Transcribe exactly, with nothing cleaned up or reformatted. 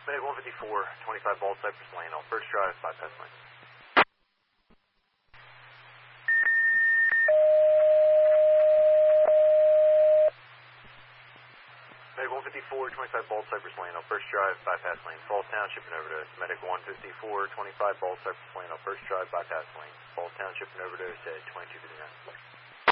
Medic one fifty-four, twenty-five Bald Cypress Lane, on First Drive, bypass lane. Medic one fifty-four, twenty-five Bald Cypress Lane, on First Drive, bypass lane. Falls Township and overdose. Medic one fifty-four, twenty-five Bald Cypress Lane, on First Drive, bypass lane. Falls Township and overdose at twenty-two fifty-nine.